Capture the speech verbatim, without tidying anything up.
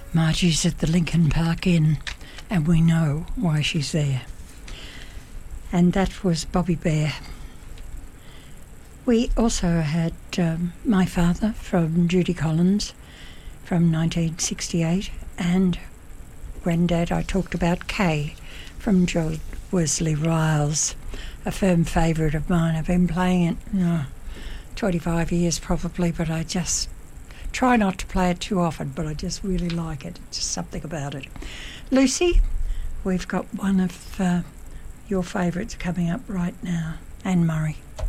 Margie's at the Lincoln Park Inn, and we know why she's there. And that was Bobby Bear. We also had um, My Father from Judy Collins from nineteen sixty-eight, and Grandad, I talked about Kay from George Wesley Riles, a firm favourite of mine. I've been playing it oh, twenty-five years probably, but I just try not to play it too often, but I just really like it. Just something about it. Lucy, we've got one of uh, your favourites coming up right now, Anne Murray.